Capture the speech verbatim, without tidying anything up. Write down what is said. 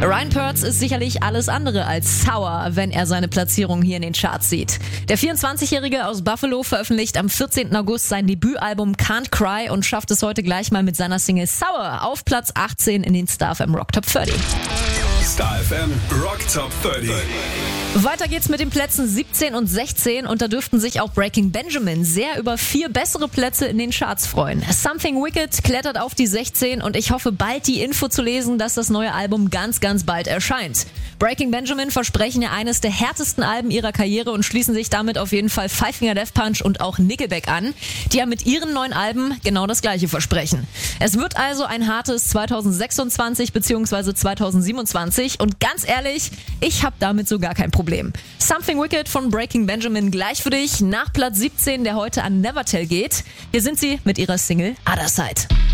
Ryan Pertz ist sicherlich alles andere als sauer, wenn er seine Platzierung hier in den Charts sieht. Der vierundzwanzigjährige aus Buffalo veröffentlicht am vierzehnten August sein Debütalbum Can't Cry und schafft es heute gleich mal mit seiner Single Sour auf Platz achtzehn in den Star F M Rock Top dreißig. Star F M Rock Top dreißig. Weiter geht's mit den Plätzen siebzehn und sechzehn und da dürften sich auch Breaking Benjamin sehr über vier bessere Plätze in den Charts freuen. Something Wicked klettert auf die sechzehn und ich hoffe bald die Info zu lesen, dass das neue Album ganz, ganz bald erscheint. Breaking Benjamin versprechen ja eines der härtesten Alben ihrer Karriere und schließen sich damit auf jeden Fall Five Finger Death Punch und auch Nickelback an, die ja mit ihren neuen Alben genau das gleiche versprechen. Es wird also ein hartes zweitausendsechsundzwanzig bzw. zweitausendsiebenundzwanzig und ganz ehrlich, ich habe damit so gar kein Problem. Something Wicked von Breaking Benjamin gleich für dich nach Platz siebzehn, der heute an Nevertell geht. Hier sind sie mit ihrer Single Other Side.